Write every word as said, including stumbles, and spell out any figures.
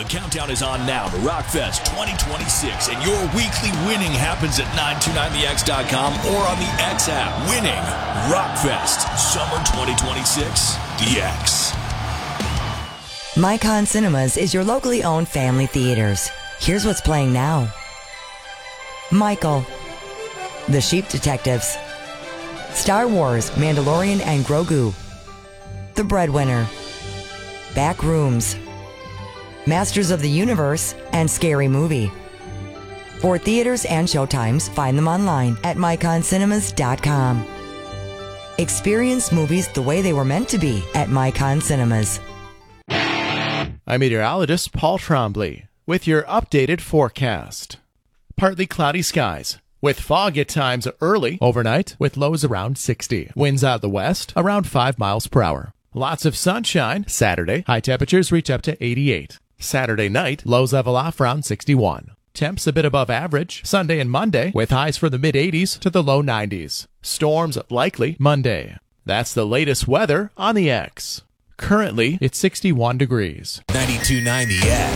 The countdown is on now to Rockfest twenty twenty-six, and your weekly winning happens at nine two nine the x dot com or on the X app. Winning Rockfest Summer twenty twenty-six, the X. Micon Cinemas is your locally owned family theaters. Here's what's playing now. Michael, The Sheep Detectives, Star Wars, Mandalorian and Grogu, The Breadwinner, Back Rooms, Masters of the Universe, and Scary Movie. For theaters and showtimes, find them online at micon cinemas dot com. Experience movies the way they were meant to be at Micon Cinemas. I'm meteorologist Paul Trombley with your updated forecast. Partly cloudy skies, with fog at times early overnight, with lows around sixty. Winds out of the west around five miles per hour. Lots of sunshine Saturday. High temperatures reach up to eighty-eight. Saturday night, lows level off around sixty-one. Temps a bit above average Sunday and Monday, with highs from the mid-eighties to the low nineties. Storms likely Monday. That's the latest weather on the X. Currently, it's sixty-one degrees. ninety-two point nine The X.